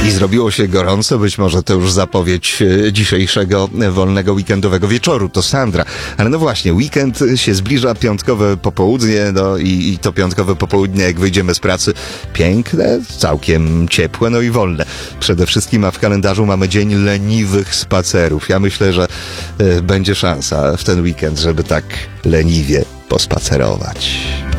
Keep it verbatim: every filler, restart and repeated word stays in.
I zrobiło się gorąco, być może to już zapowiedź dzisiejszego wolnego weekendowego wieczoru, to Sandra. Ale no właśnie, weekend się zbliża, piątkowe popołudnie, no i, i to piątkowe popołudnie, jak wyjdziemy z pracy, piękne, całkiem ciepłe, no i wolne. Przede wszystkim, a w kalendarzu mamy dzień leniwych spacerów. Ja myślę, że y, będzie szansa w ten weekend, żeby tak leniwie pospacerować.